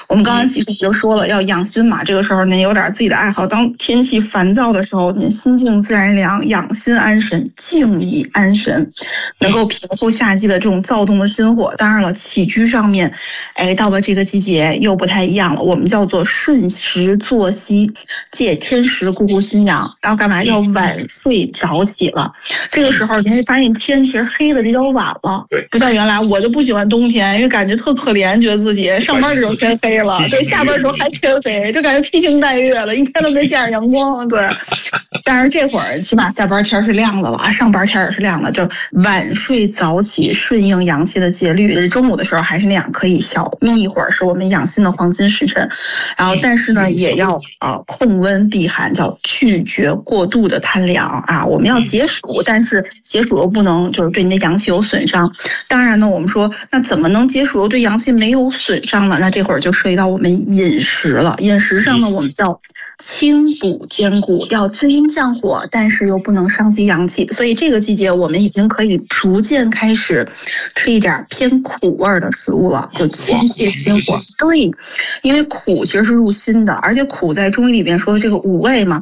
我们刚刚其实就说了要养心嘛，这个时候您有点自己的爱好，当天气烦躁的时候，您心静自然凉，养心安神，静以安神，能够平复夏季的这种躁动的心火。当然了，起居上面，到了这个季节又不太一样了，我们叫做顺时作息，借天时顾心阳，要干嘛？要晚睡早起了。这个时候你会发现天其实黑的比较晚了，不像原来我就不喜欢冬天，因为感觉特可怜，觉得自己上班的时候天黑了，对，下班的时候还天黑，就感觉披星戴月了，一天都没见着阳光，对。但是这会儿起码下班天是亮的了，上班天也是亮的，就晚睡早起，顺应阳气的节律。中午的时候还是那样，可以小眯一会儿，是我们养心的黄金时辰。然后，但是呢，也要控温避寒，叫拒绝过度的贪凉啊。我们要解暑，但是解暑又不能就是对你的阳气有损伤。当然呢，我们说那怎么能解暑又对阳气没有损伤呢？那这会儿就涉及到我们饮食了。饮食上呢，我们叫清补兼顾，要滋阴降火，但是又不能伤及阳气。所以这个季节我们已经可以逐渐开始吃一点偏苦味的食物了，就清泻心火。对，因为苦其实是入心的，而且苦在中医里边说的这个五味嘛。